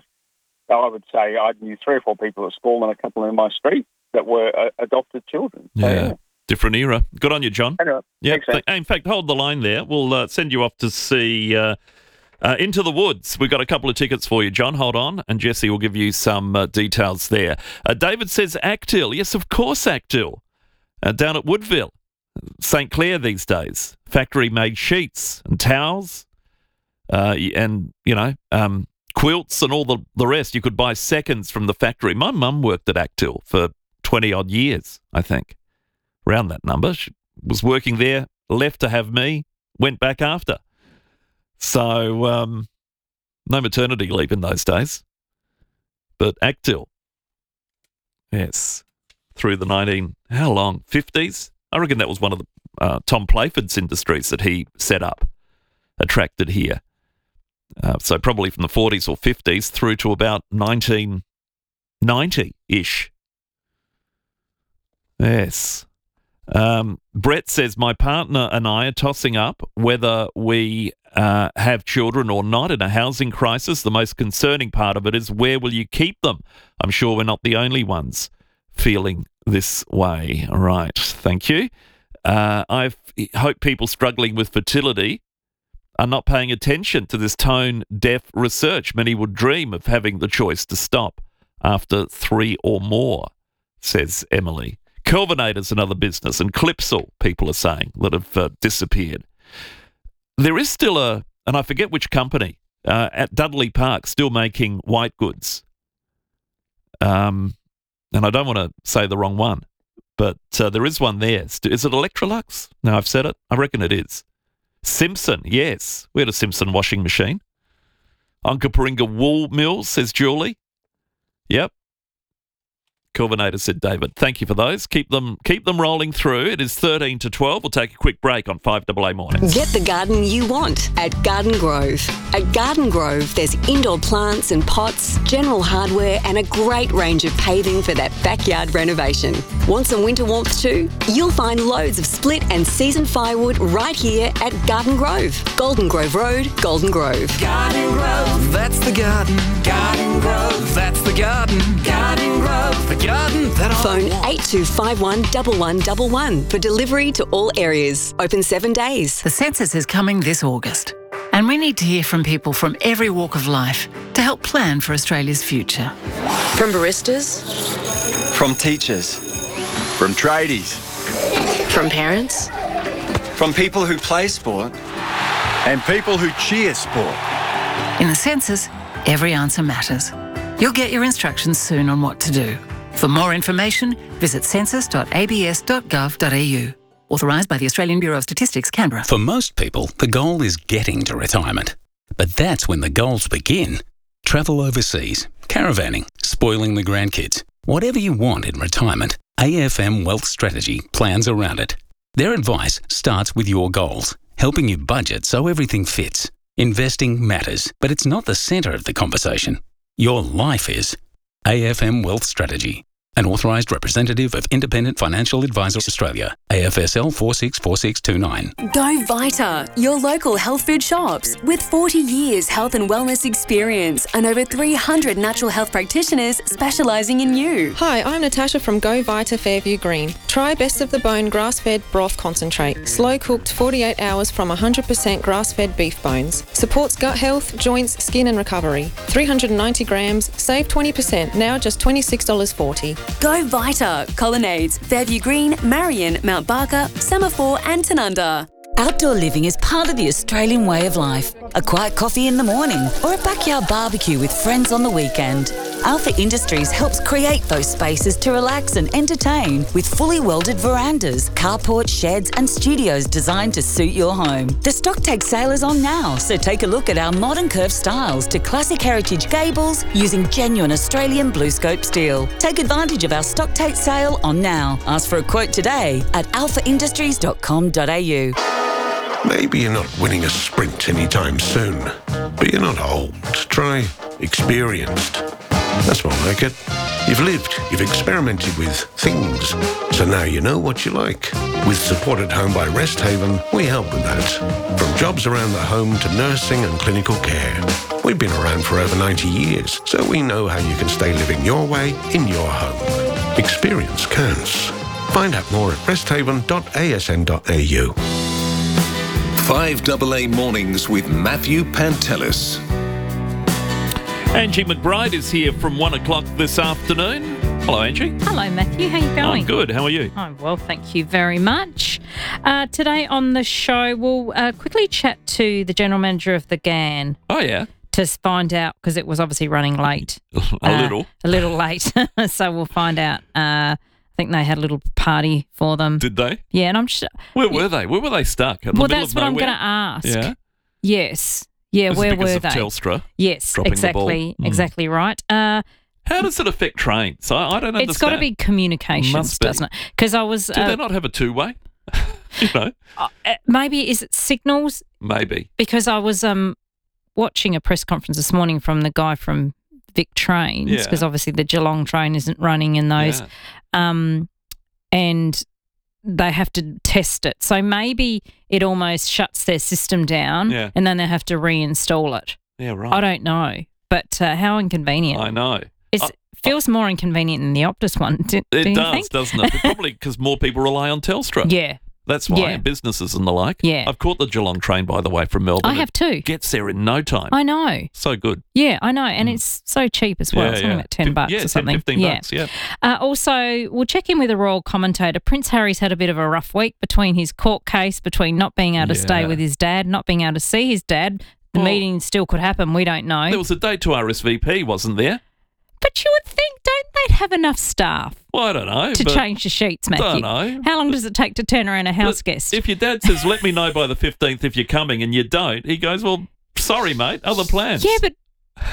I would say I knew three or four people at school and a couple in my street that were uh, adopted children. So, Yeah. Different era. Good on you, John. Anyway, Yeah. thanks, Sam. In fact, hold the line there. We'll uh, send you off to see uh, uh, Into the Woods. We've got a couple of tickets for you, John. Hold on. And Jesse will give you some uh, details there. Uh, David says Actil. Yes, of course, Actil. Uh, down at Woodville, Saint Clair these days. Factory-made sheets and towels uh, and, you know, um, quilts and all the, the rest. You could buy seconds from the factory. My mum worked at Actil for twenty-odd years, I think. Around that number. She was working there, left to have me, went back after. So, um, no maternity leave in those days. But Actil, yes, through the nineteen, how long, fifties? I reckon that was one of the uh, Tom Playford's industries that he set up, attracted here. Uh, so probably from the forties or fifties through to about nineteen ninety-ish. Yes. Um, Brett says, my partner and I are tossing up whether we uh, have children or not in a housing crisis. The most concerning part of it is, where will you keep them? I'm sure we're not the only ones feeling this way. All right. Thank you. Uh, I hope people struggling with fertility are not paying attention to this tone-deaf research. Many would dream of having the choice to stop after three or more, says Emily. Kelvinator's another business, and Clipsal, people are saying, that have uh, disappeared. There is still a, and I forget which company, uh, at Dudley Park, still making white goods. Um, and I don't want to say the wrong one, but uh, there is one there. Is it Electrolux? No, I've said it. I reckon it is. Simpson, yes. We had a Simpson washing machine. Onkaparinga Wool Mills, says Julie. Yep. Kelvinator, said David. Thank you for those. Keep them keep them rolling through. It is thirteen to twelve. We'll take a quick break on five double A Mornings. Get the garden you want at Garden Grove. At Garden Grove, there's indoor plants and pots, general hardware, and a great range of paving for that backyard renovation. Want some winter warmth too? You'll find loads of split and seasoned firewood right here at Garden Grove. Golden Grove Road, Golden Grove. Garden Grove, that's the garden. Garden Grove, that's the garden. Garden Grove, the garden that I Phone want. eight two five one, one one one one for delivery to all areas. Open seven days. The census is coming this August, and we need to hear from people from every walk of life to help plan for Australia's future. From baristas, From teachers. From tradies. from parents, From people who play sport. And people who cheer sport. In the census, every answer matters. You'll get your instructions soon on what to do. For more information, visit census dot a b s dot gov dot a u. Authorised by the Australian Bureau of Statistics, Canberra. For most people, the goal is getting to retirement. But that's when the goals begin. Travel overseas, caravanning, spoiling the grandkids. Whatever you want in retirement, A F M Wealth Strategy plans around it. Their advice starts with your goals, helping you budget so everything fits. Investing matters, but it's not the centre of the conversation. Your life is. A F M Wealth Strategy. An authorised representative of Independent Financial Advisors Australia, A F S L four six four six two nine. Go Vita, your local health food shops. With forty years health and wellness experience and over three hundred natural health practitioners specialising in you. Hi, I'm Natasha from Go Vita Fairview Green. Try Best of the Bone grass-fed broth concentrate. Slow-cooked forty-eight hours from one hundred percent grass-fed beef bones. Supports gut health, joints, skin and recovery. three hundred ninety grams, save twenty percent, now just twenty-six dollars forty. Go Vita, Colonnades, Fairview Green, Marion, Mount Barker, Semaphore and Tanunda. Outdoor living is part of the Australian way of life. A quiet coffee in the morning or a backyard barbecue with friends on the weekend. Alpha Industries helps create those spaces to relax and entertain with fully welded verandas, carports, sheds and studios designed to suit your home. The stock take sale is on now, so take a look at our modern curved styles to classic heritage gables using genuine Australian blue scope steel. Take advantage of our stock take sale on now. Ask for a quote today at alpha industries dot com dot a u. Maybe you're not winning a sprint anytime soon, but you're not old. Try experienced. That's more like it. You've lived, you've experimented with things, so now you know what you like. With Support at Home by Rest Haven, we help with that. From jobs around the home to nursing and clinical care. We've been around for over ninety years, so we know how you can stay living your way in your home. Experience counts. Find out more at rest haven dot a s n dot a u. five double A Mornings with Matthew Pantelis. Angie McBride is here from one o'clock this afternoon. Hello, Angie. Hello, Matthew. How are you going? I'm good. How are you? I'm well, thank you very much. Uh, today on the show, we'll uh, quickly chat to the General Manager of the G A N. Oh, yeah. To find out, because it was obviously running late. a Uh, little. A little late. So we'll find out. Uh, I think they had a little party for them. Did they? Yeah, and I'm sure. Where were they? Where were they stuck? In the Well, middle that's of what I'm nowhere? going to ask. Yeah. Yes. Yeah, Is it where because were of they? Telstra Yes, dropping the ball? exactly. Mm. Exactly right. Uh, How does it affect trains? I, I don't understand. it's got to be communications, Must be. doesn't it? Because I was. Do uh, they not have a two-way? you know, uh, maybe is it signals? maybe. Because I was um watching a press conference this morning from the guy from Vic Trains, Yeah. because obviously the Geelong train isn't running in those, Yeah. um, and they have to test it. So maybe it almost shuts their system down, Yeah. and then they have to reinstall it. Yeah, right. I don't know, but uh, how inconvenient. I know. It I- feels more inconvenient than the Optus one. Do, It do you does, think? doesn't it? But probably because more people rely on Telstra. Yeah. That's why, Yeah. businesses and the like. Yeah. I've caught the Geelong train, by the way, from Melbourne. I have too. It gets there in no time. I know. So good. Yeah, I know, and it's so cheap as well. Yeah, it's only yeah. about ten Fif- bucks yeah, or ten, something. fifteen yeah. bucks, yeah. Uh, also, we'll check in with a royal commentator. Prince Harry's had a bit of a rough week between his court case, between not being able to stay Yeah. with his dad, not being able to see his dad. The Well, meeting still could happen. We don't know. There was a date to R S V P, wasn't there? But you would think, don't they have enough staff Well, I don't know. to but change the sheets, Matthew? Don't know. How long does it take to turn around a house guest? If your dad says, let me know by the fifteenth if you're coming, and you don't, he goes, well, sorry, mate, other plans. Yeah, but but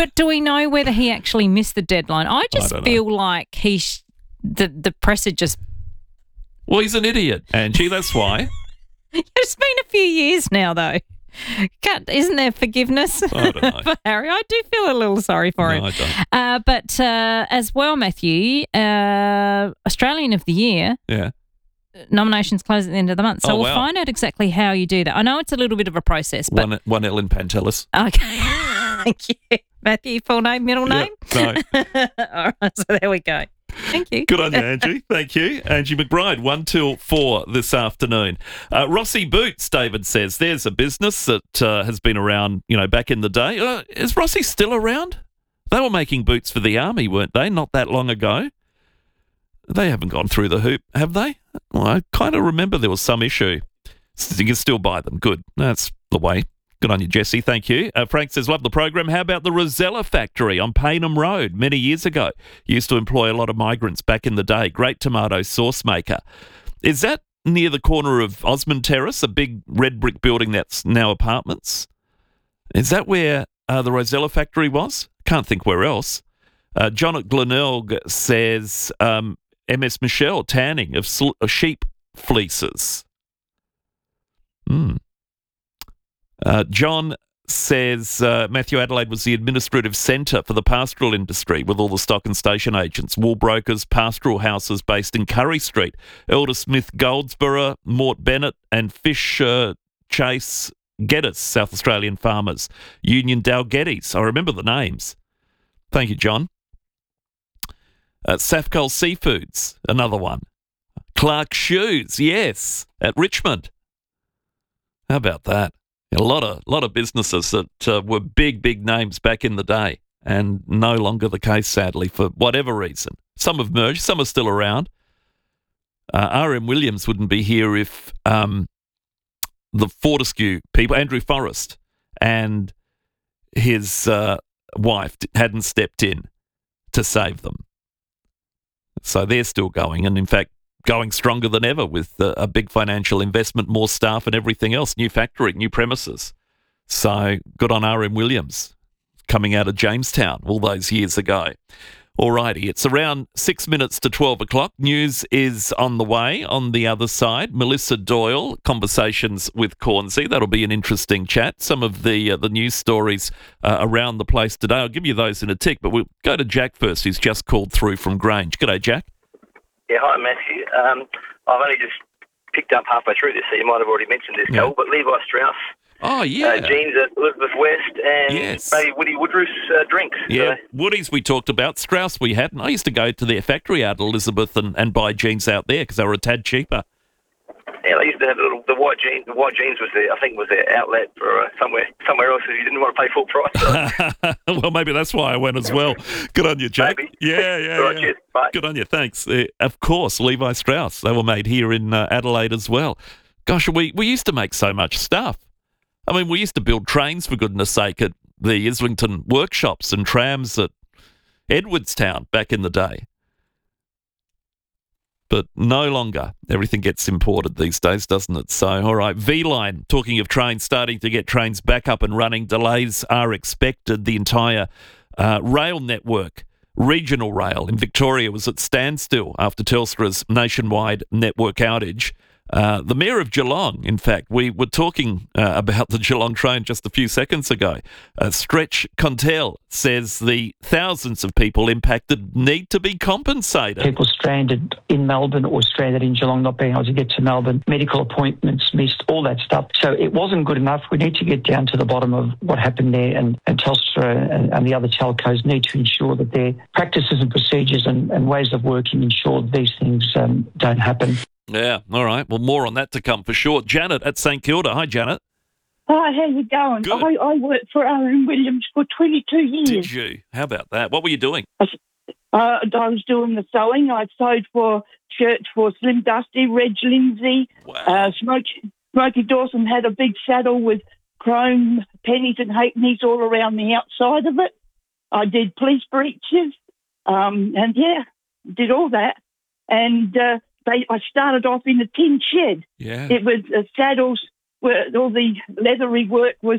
But do we know whether he actually missed the deadline? I just I don't feel like he, sh- the the press had just. Well, he's an idiot, Angie. That's why. It's been a few years now, though. Can't, isn't there forgiveness I don't know. for Harry? I do feel a little sorry for No, him. I don't. Uh, but uh, as well, Matthew, uh, Australian of the Year. Yeah. Nominations close at the end of the month. So Oh, we'll wow. find out exactly how you do that. I know it's a little bit of a process, but. One, one Ellen Pantelis. Okay. Thank you. Matthew, full name, middle name? No. All right, so there we go. Thank you. Good on you, Angie. Thank you. Angie McBride, one till four this afternoon. Uh, Rossi Boots, David says, there's a business that uh, has been around, you know, back in the day. Uh, is Rossi still around? They were making boots for the army, weren't they, not that long ago? They haven't gone through the hoop, have they? Well, I kind of remember there was some issue. So you can still buy them. Good. That's the way. Good on you, Jesse. Thank you. Uh, Frank says, love the program. How about the Rosella factory on Paynham Road many years ago? Used to employ a lot of migrants back in the day. Great tomato sauce maker. Is that near the corner of Osmond Terrace, a big red brick building that's now apartments? Is that where uh, the Rosella factory was? Can't think where else. Uh, John at Glenelg says, um, M S Michelle, tanning of sl- uh, sheep fleeces. Hmm. Uh, John says uh, Matthew Adelaide was the administrative centre for the pastoral industry with all the stock and station agents, wool brokers, pastoral houses based in Curry Street, Elder Smith Goldsborough, Mort Bennett and Fish uh, Chase Geddes, South Australian farmers, Union Dalgetties. I remember the names. Thank you, John. Uh, Safcol Seafoods, another one. Clark Shoes, yes, at Richmond. How about that? A lot of lot of businesses that uh, were big, big names back in the day and no longer the case, sadly, for whatever reason. Some have merged, some are still around. Uh, R M Williams wouldn't be here if um, the Fortescue people, Andrew Forrest and his uh, wife hadn't stepped in to save them. So they're still going, and in fact, going stronger than ever with uh, a big financial investment, more staff and everything else, new factory, new premises. So good on R M Williams coming out of Jamestown all those years ago. Alrighty, it's around six minutes to twelve o'clock. News is on the way on the other side. Melissa Doyle, Conversations with Cornsey. That'll be an interesting chat. Some of the uh, the news stories uh, around the place today. I'll give you those in a tick, but we'll go to Jack first, who's just called through from Grange. G'day, Jack. Yeah, hi, Matthew. Um, I've only just picked up halfway through this, so you might have already mentioned this, Yeah. Cole, but Levi Strauss, Oh, yeah. uh, jeans at Elizabeth West, and Yes. maybe Woody Woodruff's uh, drinks. Yeah, So, Woodies we talked about, Strauss we hadn't. I used to go to their factory out at Elizabeth and, and buy jeans out there because they were a tad cheaper. yeah, they used to have the, little, the white jeans. The white jeans was their, I think, was their outlet for uh, somewhere somewhere else if you didn't want to pay full price. So. Well, maybe that's why I went as well. Good on you, Jack. Maybe. Yeah, yeah, All right, yeah. cheers. Bye. Good on you. Thanks. Uh, of course, Levi Strauss. They were made here in uh, Adelaide as well. Gosh, we, we used to make so much stuff. I mean, we used to build trains, for goodness sake, at the Islington workshops and trams at Edwardstown back in the day. But no longer. Everything gets imported these days, doesn't it? So, all right, V-Line, talking of trains, starting to get trains back up and running. Delays are expected. The entire uh, rail network, regional rail in Victoria, was at standstill after Telstra's nationwide network outage. Uh, the Mayor of Geelong, in fact, we were talking uh, about the Geelong train just a few seconds ago. Uh, Stretch Contel says the thousands of people impacted need to be compensated. People stranded in Melbourne or stranded in Geelong, not being able to get to Melbourne, medical appointments missed, all that stuff. So it wasn't good enough. We need to get down to the bottom of what happened there, and, and Telstra and, and the other telcos need to ensure that their practices and procedures and, and ways of working ensure that these things um, don't happen. Yeah, all right. Well, more on that to come for sure. Janet at St Kilda. Hi, Janet. Hi, how you going? Good. I, I worked for R M Williams for twenty-two years. Did you? How about that? What were you doing? Uh, I was doing the sewing. I sewed for shirts for Slim Dusty, Reg Lindsay. Wow. Uh, Smokey, Smokey Dawson had a big saddle with chrome pennies and halfpennies all around the outside of it. I did police breaches, um, and yeah, did all that. And uh, they, I started off in a tin shed. Yeah. It was uh, saddles, where all the leathery work was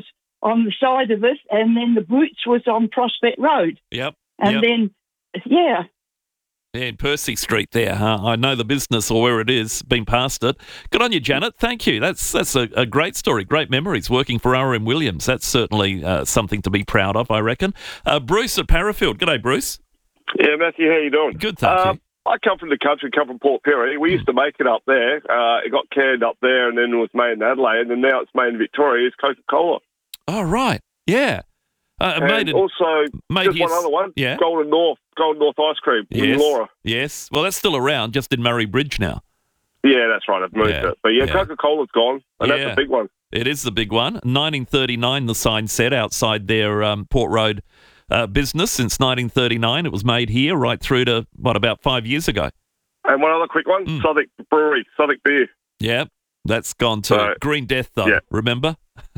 on the side of it, and then the Boots was on Prospect Road. Yep. And yep. then, yeah. Yeah, in Percy Street there. Huh? I know the business or where it is, been past it. Good on you, Janet. Thank you. That's that's a, a great story, great memories working for R M Williams. That's certainly uh, something to be proud of, I reckon. Uh, Bruce at Parafield. G'day, Bruce. Yeah, Matthew, how you doing? Good, thank um, you. I come from the country, come from Port Pirie. We used to make it up there. Uh, it got canned up there and then it was made in Adelaide, and now it's made in Victoria. It's Coca-Cola. Oh, right. Yeah. Uh, and made it, also, made just his, one other one, yeah. Golden North, Golden North Ice Cream in yes. Laura. Yes. Well, that's still around, just in Murray Bridge now. Yeah, that's right. I've moved Yeah. it. But yeah, Yeah. Coca-Cola's gone, and Yeah. that's a big one. It is the big one. nineteen thirty-nine, the sign said, outside their um, Port Road uh, business. Since nineteen thirty-nine, it was made here right through to, what, about five years ago. And one other quick one, Mm. Southwark Brewery, Southwark Beer. Yeah, that's gone too. So- Green Death, though, Yeah. remember?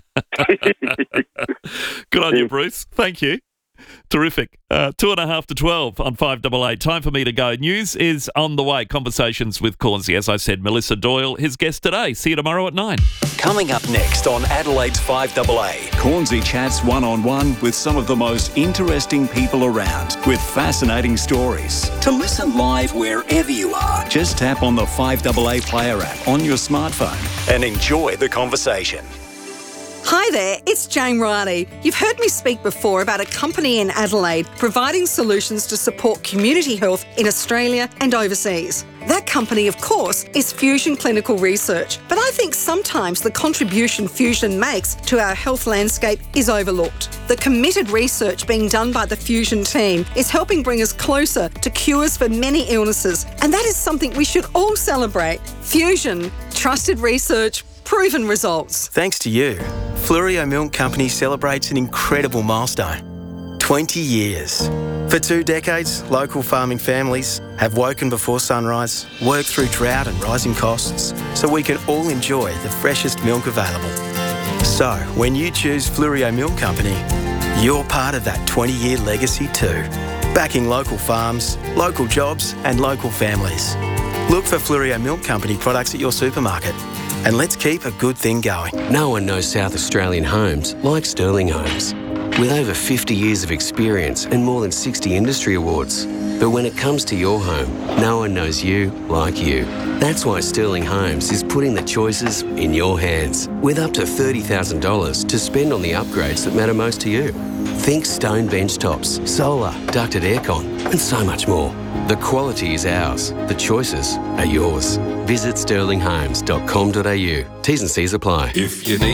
Good on you, Bruce. Thank you. Terrific. Uh, two and a half to twelve on five double eight. Time for me to go. News is on the way. Conversations with Cornsey. As I said, Melissa Doyle, his guest today. See you tomorrow at nine. Coming up next on Adelaide's five double A. Cornsey chats one-on-one with some of the most interesting people around with fascinating stories. To listen live wherever you are, just tap on the five double A player app on your smartphone and enjoy the conversation. Hi there, it's Jane Riley. You've heard me speak before about a company in Adelaide providing solutions to support community health in Australia and overseas. That company, of course, is Fusion Clinical Research, but I think sometimes the contribution Fusion makes to our health landscape is overlooked. The committed research being done by the Fusion team is helping bring us closer to cures for many illnesses, and that is something we should all celebrate. Fusion, trusted research, proven results. Thanks to you, Fluorio Milk Company celebrates an incredible milestone. twenty years. For two decades, local farming families have woken before sunrise, worked through drought and rising costs, so we can all enjoy the freshest milk available. So, when you choose Fluorio Milk Company, you're part of that twenty-year legacy too. Backing local farms, local jobs and local families. Look for Fluorio Milk Company products at your supermarket. And let's keep a good thing going. No one knows South Australian homes like Sterling Homes. With over fifty years of experience and more than sixty industry awards. But when it comes to your home, no one knows you like you. That's why Sterling Homes is putting the choices in your hands, with up to thirty thousand dollars to spend on the upgrades that matter most to you. Think stone bench tops, solar, ducted aircon, and so much more. The quality is ours. The choices are yours. Visit sterling homes dot com dot a u. T's and C's apply. If you need